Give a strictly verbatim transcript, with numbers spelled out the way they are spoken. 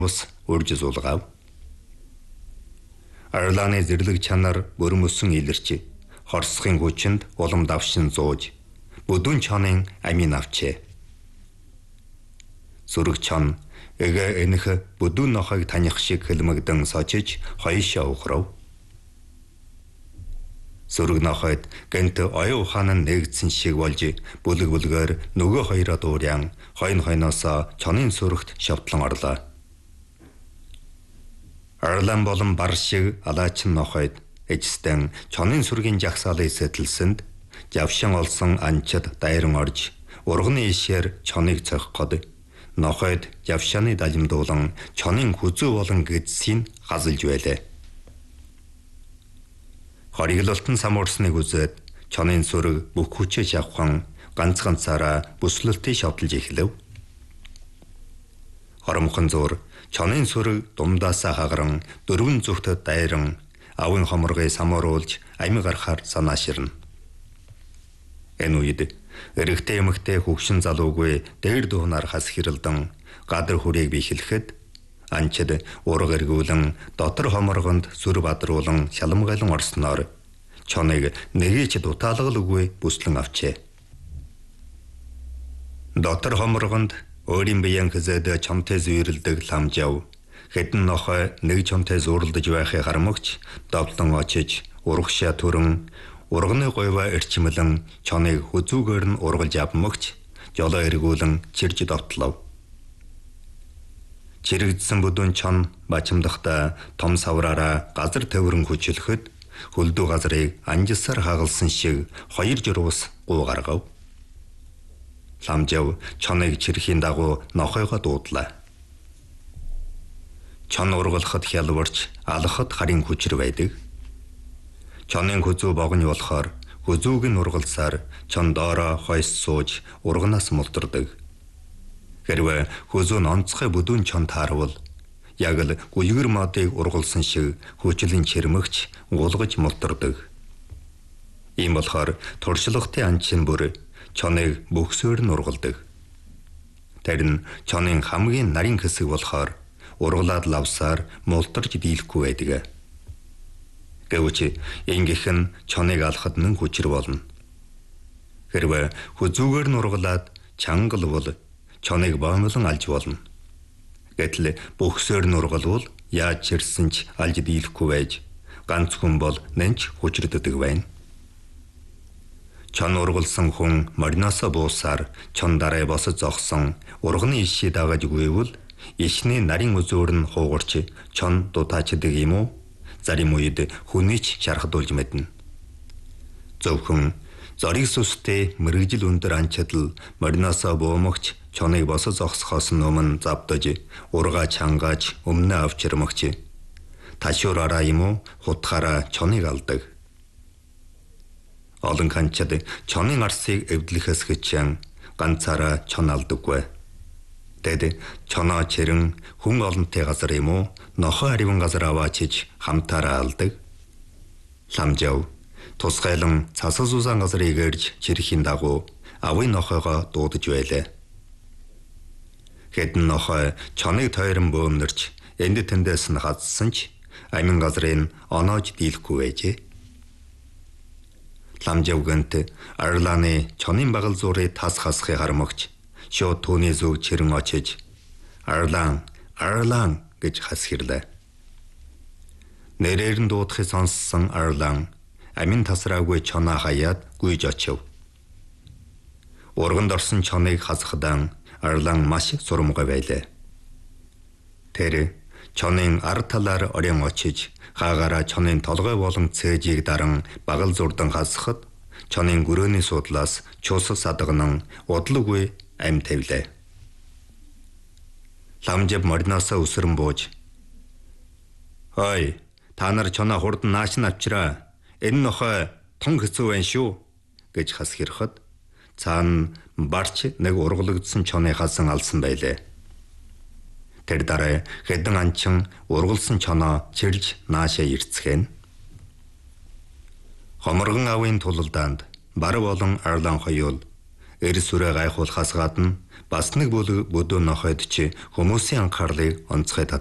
бус урьж зулгав. Арлааны зэрлэг чанар бүрэн өсөн илэрч, хорсохын хүчинд улам давшин зууж, бүдүүн чонын амийн авчээ. Сүрэг чон эгэ энэх бүдүүн нохойг таних шиг хэлмэгдэн сочиж хоёшоо ухрав. Сүрэг нохойд гэнт оюун ухаан нь нэгдсэн шиг болж бүлэг бүлгээр нөгөө хоёроо дуурян хойно хойноосоо чонын сүрэгт шавтлан орлоо. Арлан болон бар шиг алаачин нохойд эжстэн чонын сүргийн жагсаалыг сэтэлсэнд жавшин олсон анчид дайран орж урганы ишээр чоныг цохиход нохойд жавшааны далимдуулан чонын хүзүү болон гэдсийг хазалж байлаа. Хориглолтон самуурсныг үзээд чонын сүрэг бүх хүчээ шавхан ганц ганцаараа бүслэлтийг шавталж эхлэв. Хоромхон зур чонын сүрэг думдаасаа хагаран дөрвөн зүгт дайран авын хоморгыг самууруулж амиг гарахаар санааширна. Энэ үед эрэгтэй эмэгтэй хөгшин залуугүй дээр дуунаар хас хэрэлдэн гадар хүрийг бихлэхэд анчид ураг эргүүлэн дотор хоморгонд сүр бадруулан шаламгайлан орсноор чоныг нэгээч дутаалгалгүй бүслэн авчээ. Дотор хоморгонд өөрийн биеийн хэзээд чонтой зүйрэлдэг ламжав хэдэн нохой нэг чонтой зуурлдаж байхыг харамгч довлон очиж урагшаа түрэн урганы гойва эрчимлэн чоныг хүзүүгээр нь ургалж авмагч жолоо эргүүлэн чирж довтлов. Чирэгдсэн бүдүүн чон бачимдахдаа том савраараа газар төврөн хүчлэхэд хөлдөө газрыг анжисаар хагалсан шиг хоёр журвас гуу гаргав. Ламжав чоныг чирхийн дагуу нохойгоо дуудлаа. Чон ургалахад хялбарч алхахад харин хүчрэг байдаг. Чонын хүзүү богоно болохоор хүзүүг нь ургалсаар чон доороо хойс сууж урганаас мулдардаг. Хэрвээ хүзүү нь онцгой бүдүүн чон таарвал яг л гүлгэр модыг ургалсан шиг хүчлэн чирмэгч гулгаж мулдардаг. Ийм болохоор туршлагатай анчин бүр чоныг бөхсөөр нь ургалдаг. Тэр нь чонын хамгийн нарийн хэсэг болохоор ургалаад лавсаар мулдарч дийлэхгүй байдаг. Гэвч ингэх нь чоныг алахад нэн хүчрэг болно. Хэрвээ хүзүүгээр нь ургалаад чангалвал чоныг боомлон алж болно. Гэтэл бөхсөөр нь ургалвал яаж чирсэн ч алж дийлэхгүй байж ганц хүн бол нэнч хүчрэгддэг байна. Чон ургалсан хүн мориноосоо буусаар чон дараа босож зогсон урганы ишээ дагаж гүйвэл ишний нарийн үзүүр нь хуугарч чон дутаачдаг юм уу? Зарим үед хүнийч шархадуулж мэднэ. Зөвхөн зориг сүстэй мэрэгжил өндөр анчидл мориноосоо буумагч чоныг босож зогсохоос өмнө завдаж ургаа чангааж өмнө авчирмагч ташуураараа юм уу хутгаараа чоныг алдаг. Олон канчид чонын арсыг эвдлэхээс хичээн ганцаараа чон алдаггүй. Тэд чоноо чирэн хүн олонтой газар юм уу нохой ариван газар аваачиж хамтаараа алдаг. Ламжав тусгайлан цасас усан газрыг ирж чирхийн дагуу авын нохойгоо дуудаж байлаа. Хэдэн нохой чоныг тойрон бөөмнөрч энд тэндээс нь хадсан ч амин газрын оноож дийлэхгүй байжээ. Ламжав гэнт Арлааны чонын багал зуурыг тас хасхыг харамгч шууд түүний зүг чирэн очиж Арлан, Арлан гэж хас хэрлээ. Нэрээр нь дуудахыг сонссон Арлан амин тасраагүй чоноо хаяад гүйж очив. Урганд орсон чоныг хасахдан Арлан маш сурамгай байлаа. Тэр чонын ар талаар орон очиж хаагаараа чонын толгой болон цээжийг даран багал зурдан хасахад чонын гөрөөний судлаас чуус садгнан удлгүй ам тавилаа. Ламжав мориноосоо өсрөн бууж "Хой, та нар чоноо хурдан нааш нь авчраа. Энэ нохой тун хэцүү байна шүү" гэж хас хэрхэд цаана барч нэг ургалагдсан чоныг хасан алсан байлаа. Тэр дараа хэдэн анчин ургалсан чоноо чирж наашаа ирцгэн. Хоморгон авын тулалдаанд бар болон Арлан хоёул Эрс үрээ гайхуулахаас гадна бас нэг бүлэг бүдүүн нохойд чи хүмүүсийн анхаарлыг онцгой